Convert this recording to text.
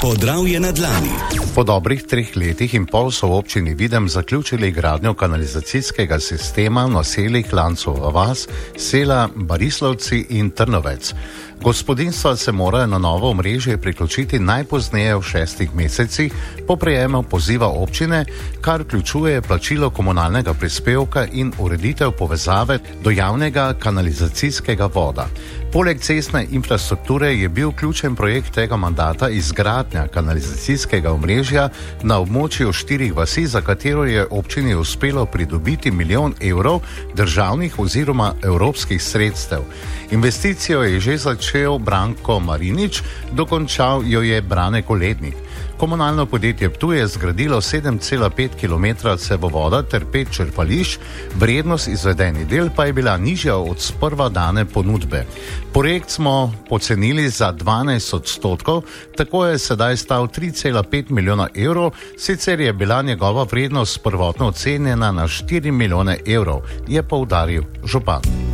Podravje na dlani. Po dobrih 3 letih in pol so v občini Videm zaključili gradnjo kanalizacijskega sistema v naseljih Lancova vas, Sela, Barislovci in Trnovec. Gospodinjstva se morajo na novo omrežje priključiti najpozneje v 6 mesecih po prejemu poziva občine, kar vključuje plačilo komunalnega prispevka in ureditev povezave do javnega kanalizacijskega voda. Poleg cestne infrastrukture je bil ključen projekt tega mandata izgradnja kanalizacijskega omrežja na območju 4 vasi, za katero je občini uspelo pridobiti 1 milijon evrov državnih oziroma evropskih sredstev. Investicijo je že začel Branko Marinič, dokončal jo je Brane Kolednik. Komunalno podjetje Ptuj je zgradilo 7,5 km cevovoda ter 5 črpališč, vrednost izvedenih del pa je bila nižja od sprva dane ponudbe. Projekt smo pocenili za 12%, tako je sedaj stal 3,5 milijona evrov, sicer je bila njegova vrednost prvotno ocenjena na 4 milijone evrov, je poudaril župan.